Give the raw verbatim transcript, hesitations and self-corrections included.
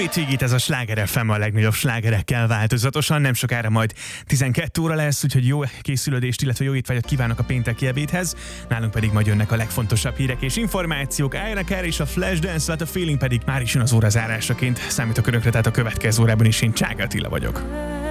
hétvégét ez a Sláger ef em a legnagyobb slágerekkel változatosan, nem sokára majd tizenkét óra lesz, úgyhogy jó készülődést, illetve jó étvágyat kívánok a pénteki ebédhez. Nálunk pedig majd jönnek a legfontosabb hírek és információk. Álljanak el, és a Flashdance, hát a Feeling pedig már is jön az órazárásaként. Számítok önökre, tehát a következő órában is én Csága Attila vagyok.